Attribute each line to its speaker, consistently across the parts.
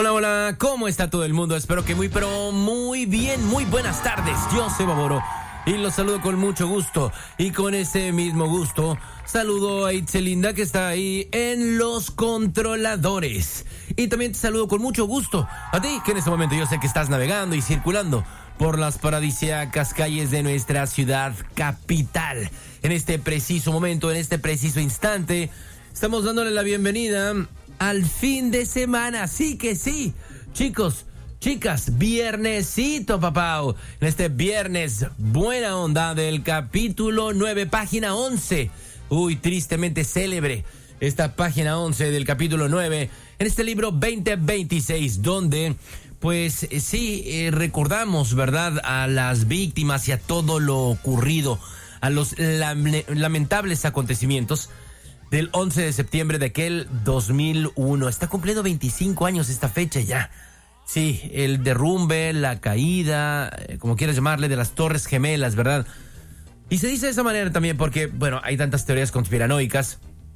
Speaker 1: Hola, hola, ¿cómo está todo el mundo? Espero que muy bien, muy buenas tardes. Yo soy Baboro y los saludo con mucho gusto. Y con ese mismo gusto, saludo a Itzelinda, que está ahí en los controladores. Y también te saludo con mucho gusto a ti, que en este momento yo sé que estás navegando y circulando por las paradisíacas calles de nuestra ciudad capital. En este preciso momento, en este preciso instante, estamos dándole la bienvenida al fin de semana. Sí que sí, chicos, chicas, viernesito, papá. En este viernes, buena onda del capítulo 9, página 11. Uy, tristemente célebre esta página 11 del capítulo 9 en este libro 2026, donde pues sí, recordamos, ¿verdad?, a las víctimas y a todo lo ocurrido, a los lamentables acontecimientos del 11 de septiembre de aquel 2001. Está cumpliendo 25 años esta fecha ya. Sí, el derrumbe, la caída, como quieras llamarle, de las Torres Gemelas, ¿verdad? Y se dice de esa manera también porque, bueno, hay tantas teorías conspiranoicas,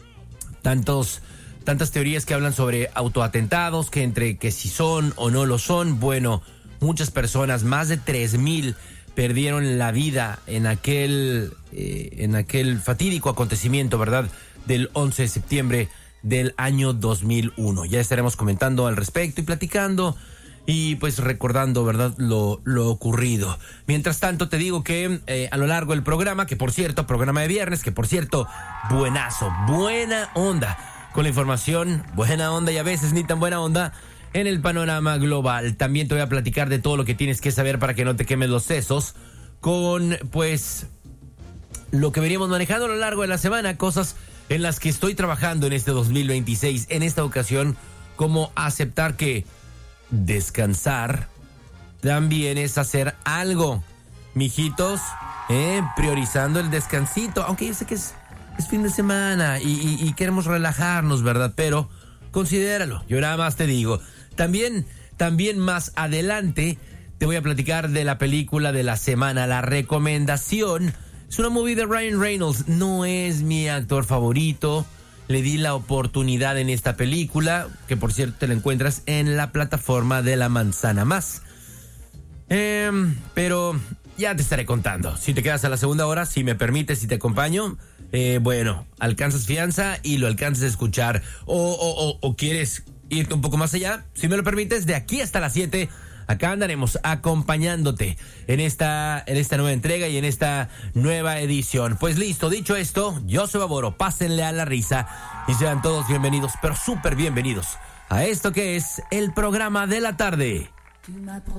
Speaker 1: tantas teorías que hablan sobre autoatentados, que entre que si son o no lo son. Bueno, muchas personas, más de 3,000, perdieron la vida en aquel fatídico acontecimiento, ¿verdad?, del 11 de septiembre del año 2001. Ya estaremos comentando al respecto y platicando y pues recordando, ¿verdad?, lo ocurrido. Mientras tanto, te digo que a lo largo del programa, que por cierto, programa de viernes, que por cierto, buenazo, buena onda con la información, buena onda y a veces ni tan buena onda en el panorama global. También te voy a platicar de todo lo que tienes que saber para que no te quemes los sesos con, pues, lo que veníamos manejando a lo largo de la semana, cosas en las que estoy trabajando en este 2026, en esta ocasión, como aceptar que descansar también es hacer algo, mijitos, priorizando el descansito, aunque yo sé que es fin de semana y queremos relajarnos, ¿verdad? Pero considéralo, yo nada más te digo. También más adelante te voy a platicar de la película de la semana, la recomendación. Es una movie de Ryan Reynolds, no es mi actor favorito. Le di la oportunidad en esta película, que por cierto te la encuentras en la plataforma de La Manzana Más. Pero ya te estaré contando. Si te quedas a la segunda hora, si me permites, si te acompaño, bueno, alcanzas fianza y lo alcanzas a escuchar. O quieres irte un poco más allá, si me lo permites, de aquí hasta las 7... acá andaremos acompañándote en esta nueva entrega y en esta nueva edición. Pues listo, dicho esto, yo soy Baboro, pásenle a la risa y sean todos bienvenidos, pero súper bienvenidos a esto que es el programa de la tarde.